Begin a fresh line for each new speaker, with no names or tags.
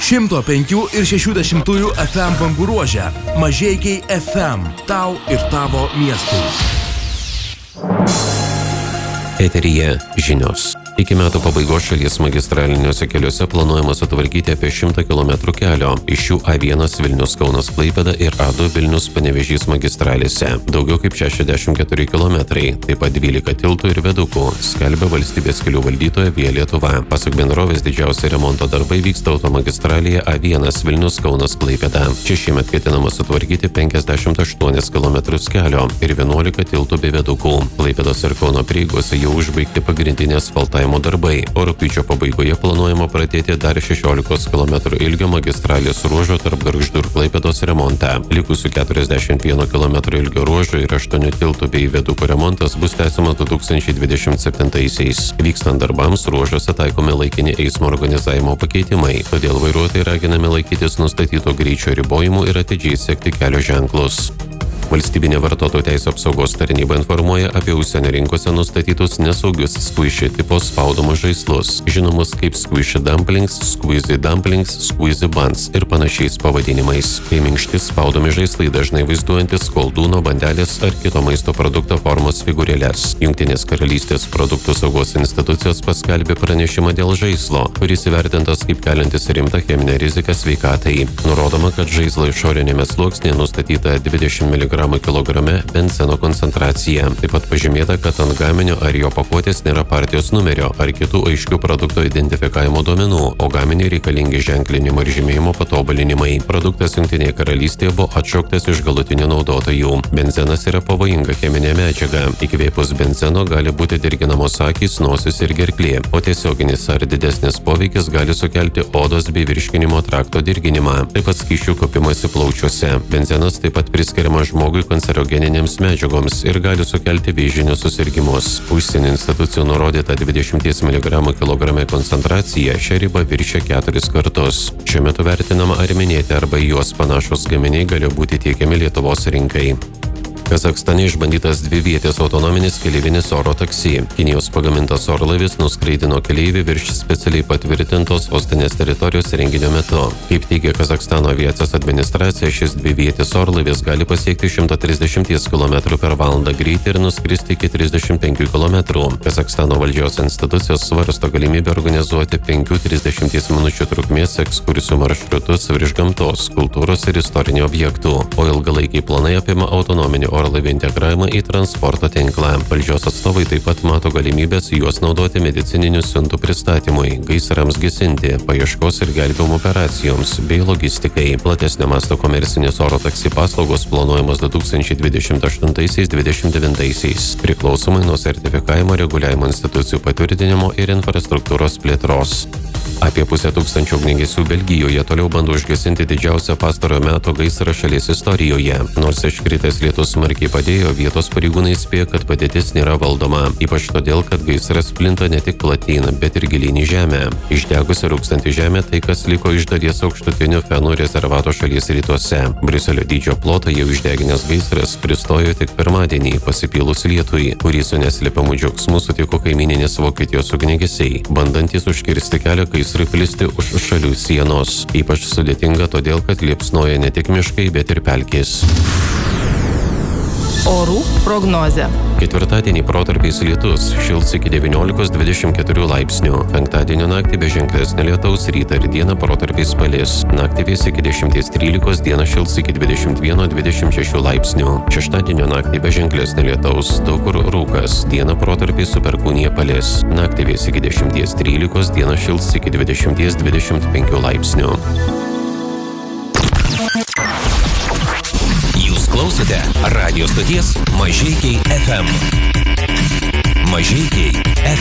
105 ir 60 FM bangų ruože. Mažeikiai FM. Tau ir tavo miestui.
Eteryje žinios. Iki metų pabaigos šalies magistraliniuose keliuose planuojama sutvarkyti apie 100 km kelio. Iš jų A1 Vilnius-Kaunas-Klaipėda ir A2 Vilnius-Panevėžys magistralėse. Daugiau kaip 64 km, taip pat 12 tiltų ir vedukų, skelbia valstybės kelių valdytoja Via Lietuva. Pasak bendrovės, didžiausi remonto darbai vyksta automagistralėje A1 Vilnius-Kaunas-Klaipėda. Čia šiemet ketinama sutvarkyti 58 km kelio ir 11 tiltų bei vedukų. Klaipėdos ir Kauno prieigose jau užbaigti pagrindinė asfaltavimo darbai, o rugpjūčio pabaigoje planuojama pradėti dar 16 km ilgio magistralės ruožo tarp Gargždų ir Klaipėdos remontą. Likusių 41 km ilgio ruožo ir 8 tiltų bei vedukų remontas bus tęsiamas 2027-aisiais. Vykstant darbams, ruožuose taikomi laikini eismo organizavimo pakeitimai, todėl vairuotojai raginami laikytis nustatyto greičio ribojimų ir atidžiai sekti kelio ženklus. Valstybinė vartotojų teisių apsaugos tarnyba informuoja apie užsienio rinkose nustatytus nesaugius squishy tipo spaudomus žaislus, žinomus kaip squishy dumplings, squeezy dumplings, squeezy buns ir panašiais pavadinimais. Tai minkšti spaudomi žaislai dažnai vaizduojantis koldūno, bandelės ar kito maisto produkto formos figūrėles. Jungtinės karalystės produktų saugos institucijos paskelbė pranešimą dėl žaislo, kuris įvertintas kaip keliantis rimtą cheminę riziką sveikatai. Nurodoma, kad žaislo išorinėme sluoksnėje nustatyta 20 mg kilograme benzeno koncentracija. Taip pat pažymėta, kad ant gaminio ar jo pakuotės nėra partijos numerio ar kitų aiškių produkto identifikavimo duomenų, o gaminiui reikalingi ženklinimo ir žymėjimo patobulinimai. Produktas Jungtinėje karalystėje buvo atšauktas iš galutinių naudotojų. Benzenas yra pavojinga cheminė medžiaga. Įkvėpus benzeno gali būti dirginamos akys, nosis ir gerklė, o tiesioginis ar didesnis poveikis gali sukelti odos bei virškinimo trakto dirginimą. Taip pat skysčių kaupimąsi plaučiuose. Benzenas taip pat priskiriamas žmogui kancerogeninėms medžiagoms ir gali sukelti vėžinius susirgimus. Užsienio institucijų nurodyta 20 mg kilograme koncentracija šią ribą viršia 4 kartus. Šiuo metu vertinama, ar minėti arba į juos panašus gaminiai gali būti tiekiami Lietuvos rinkai. Kazachstane išbandytas dvivietis autonominis keleivinis oro taksi. Kinijos pagamintas orlaivis nuskraidino keleivį virš specialiai patvirtintos sostinės teritorijos renginio metu. Kaip teigia Kazachstano aviacijos administracija, šis dvivietis orlaivis gali pasiekti 130 km/h greitį ir nuskristi iki 35 km. Kazachstano valdžios institucijos svarsto galimybę organizuoti 5-30 minučių trukmės ekskursijų maršrutus virš gamtos, kultūros ir istorinių objektų, o ilgalaikiai planai apima autonominį orlaivį integravimą į transporto tinklą. Valdžios atstovai taip pat mato galimybės juos naudoti medicininių siuntų pristatymui, gaisrams gesinti, paieškos ir gelbėjimo operacijoms bei logistikai. Platesnio masto komercinės oro taksi paslaugos planuojamos 2028-2029, priklausomai nuo sertifikavimo, reguliavimo institucijų patvirtinimo ir infrastruktūros plėtros. Apie 500 ugniagesių Belgijoje toliau bando užgesinti didžiausią pastarojo meto gaisrą šalies istorijoje. Nors iškritęs lietus smarkiai padėjo, vietos pareigūnai įspėja, kad padėtis nėra valdoma. Ypač todėl, kad gaisras plinta ne tik platyn, bet ir gilyn į žemę. Išdegusi rūkstanti žemė tai, kas liko iš dalies aukštutinių Fenų rezervato šalies rytuose. Briuselio dydžio plotą jau išdeginęs gaisras pristojo tik pirmadienį, pasipylus lietui, kurį su neslėpiamu džiaugsmu sutiko kaimyninės Vokietijos ugniagesiai, bandantys užkirsti kelią gaisrui plisti už šalių sienos. Ypač sudėtinga todėl, kad liepsnoja ne tik miškai, bet ir pelkės.
Orų prognozė.
Ketvirtadienį protarpiais lietus, šils iki 19-24 laipsnių. Penktadienio naktį be ženklesnio lietaus, rytą ir dieną protarpiais palis. Naktį vės iki 10-13, dieną šils iki 21-26 laipsnių. Šeštadienio naktį be ženklesnio lietaus, daug kur rūkas, dieną protarpiais su perkūnija palis. Naktį vės iki 10-13, dieną šils iki 20-25 laipsnių.
Klausote radio stoties Mažeikiai FM. Mažeikiai FM.